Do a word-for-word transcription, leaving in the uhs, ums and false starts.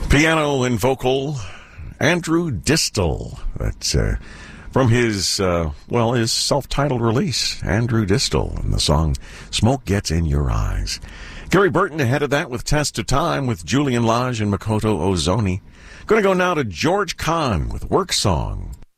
Piano and vocal, Andrew Distal. That's uh, from his, uh, well, his self-titled release, Andrew Distal, and the song Smoke Gets in Your Eyes. Gary Burton ahead of that with Test of Time with Julian Lage and Makoto Ozoni. Going to go now to George Kahn with Work Song.